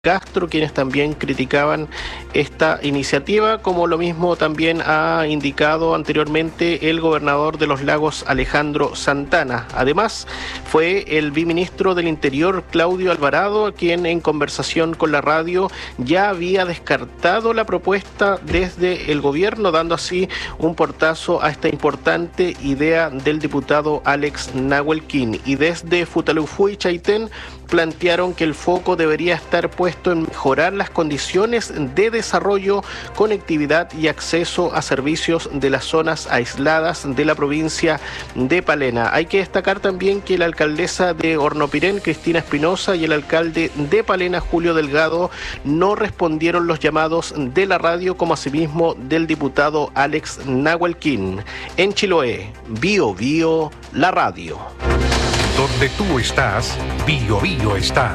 Castro, quienes también criticaban esta iniciativa, como lo mismo también ha indicado anteriormente el gobernador de los Lagos, Alejandro Santana. Además, fue el viceministro del Interior, Claudio Alvarado, quien en conversación con la radio ya había descartado la propuesta desde el gobierno, dando así un portazo a esta importante idea del diputado Alex Nahuelquín. Y desde Futaleufú y Chaitén plantearon que el foco debería estar puesto en mejorar las condiciones de desarrollo, conectividad y acceso a servicios de las zonas aisladas de la provincia de Palena. Hay que destacar también que la alcaldesa de Hornopirén, Cristina Espinosa, y el alcalde de Palena, Julio Delgado, no respondieron los llamados de la radio, como asimismo del diputado Alex Nahuelquín. En Chiloé, Bio Bio, la radio. Donde tú estás, Bio Bio está.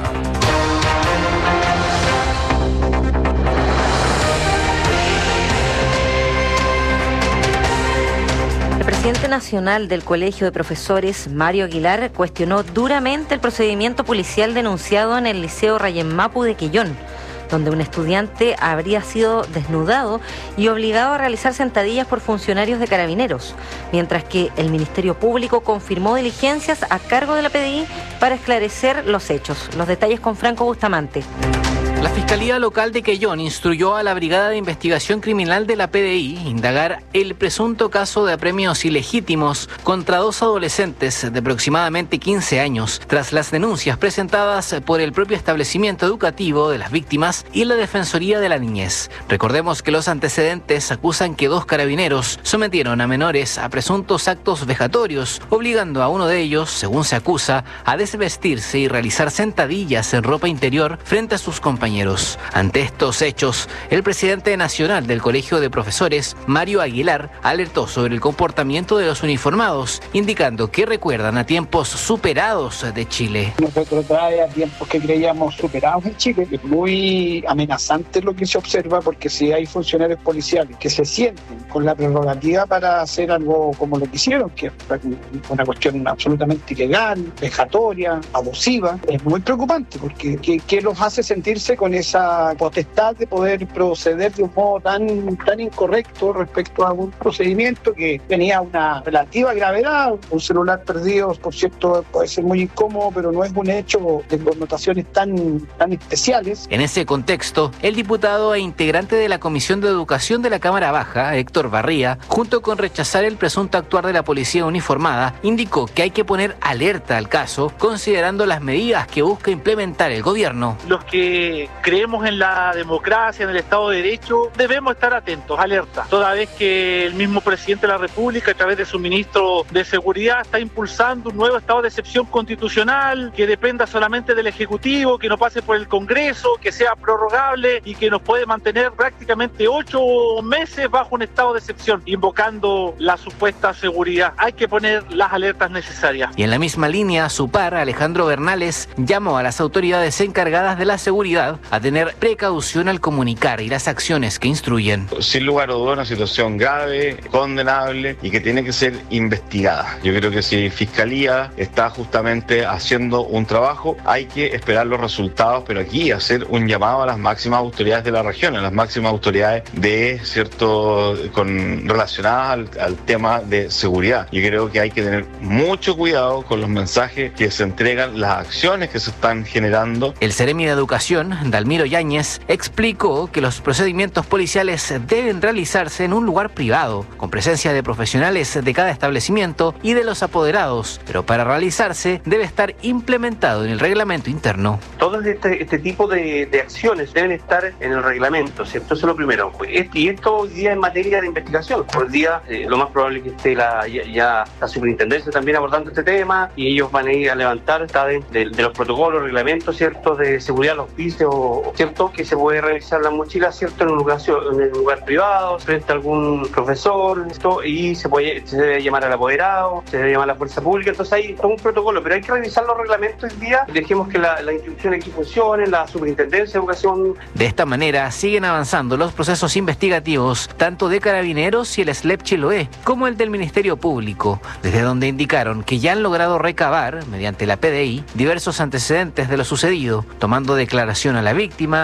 El presidente nacional del Colegio de Profesores, Mario Aguilar, cuestionó duramente el procedimiento policial denunciado en el Liceo Rayemapu de Quellón, donde un estudiante habría sido desnudado y obligado a realizar sentadillas por funcionarios de Carabineros, mientras que el Ministerio Público confirmó diligencias a cargo de la PDI para esclarecer los hechos. Los detalles con Franco Bustamante. La Fiscalía Local de Quellón instruyó a la Brigada de Investigación Criminal de la PDI indagar el presunto caso de apremios ilegítimos contra dos adolescentes de aproximadamente 15 años, tras las denuncias presentadas por el propio establecimiento educativo de las víctimas y la Defensoría de la Niñez. Recordemos que los antecedentes acusan que dos carabineros sometieron a menores a presuntos actos vejatorios, obligando a uno de ellos, según se acusa, a desvestirse y realizar sentadillas en ropa interior frente a sus compañeros. Ante estos hechos, el presidente nacional del Colegio de Profesores, Mario Aguilar, alertó sobre el comportamiento de los uniformados, indicando que recuerdan a tiempos superados de Chile. Nos retrotrae a tiempos que creíamos superados en Chile. Es muy amenazante lo que se observa, porque si hay funcionarios policiales que se sienten con la prerrogativa para hacer algo como lo que hicieron, que es una cuestión absolutamente ilegal, vejatoria, abusiva, es muy preocupante, porque ¿qué los hace sentirse con esa potestad de poder proceder de un modo tan incorrecto respecto a un procedimiento que tenía una relativa gravedad? Un celular perdido, por cierto, puede ser muy incómodo, pero no es un hecho de connotaciones tan especiales. En ese contexto, el diputado e integrante de la Comisión de Educación de la Cámara Baja, Héctor Barría, junto con rechazar el presunto actuar de la policía uniformada, indicó que hay que poner alerta al caso, considerando las medidas que busca implementar el gobierno. Los que creemos en la democracia, en el Estado de Derecho, debemos estar atentos, alerta, toda vez que el mismo presidente de la República, a través de su ministro de Seguridad, está impulsando un nuevo estado de excepción constitucional que dependa solamente del Ejecutivo, que no pase por el Congreso, que sea prorrogable y que nos puede mantener prácticamente 8 meses bajo un estado de excepción, invocando la supuesta seguridad. Hay que poner las alertas necesarias. Y en la misma línea, su par, Alejandro Bernales, llamó a las autoridades encargadas de la seguridad a tener precaución al comunicar y las acciones que instruyen. Sin lugar a dudas, una situación grave, condenable y que tiene que ser investigada. Yo creo que si Fiscalía está justamente haciendo un trabajo, hay que esperar los resultados, pero aquí hacer un llamado a las máximas autoridades de la región, a las máximas autoridades relacionadas al tema de seguridad. Yo creo que hay que tener mucho cuidado con los mensajes que se entregan, las acciones que se están generando. El Seremi de Educación, Dalmiro Yáñez, explicó que los procedimientos policiales deben realizarse en un lugar privado, con presencia de profesionales de cada establecimiento y de los apoderados, pero para realizarse debe estar implementado en el reglamento interno. Todo este tipo de acciones deben estar en el reglamento, ¿cierto? Eso es lo primero. Y esto hoy día en materia de investigación. Hoy día lo más probable es que esté ya la superintendencia también abordando este tema, y ellos van a ir a levantar de los protocolos, reglamentos, ¿cierto?, de seguridad, los pisos, ¿cierto?, que se puede realizar la mochila, ¿cierto?, en un lugar privado, frente a algún profesor, ¿cierto?, y se debe llamar al apoderado, se debe llamar a la fuerza pública. Entonces hay todo un protocolo, pero hay que revisar los reglamentos hoy día. Dejemos que la institución aquí funcione, la superintendencia de educación. De esta manera siguen avanzando los procesos investigativos, tanto de Carabineros y el SLEP Chiloé, como el del Ministerio Público, desde donde indicaron que ya han logrado recabar, mediante la PDI, diversos antecedentes de lo sucedido, tomando declaración a la la víctima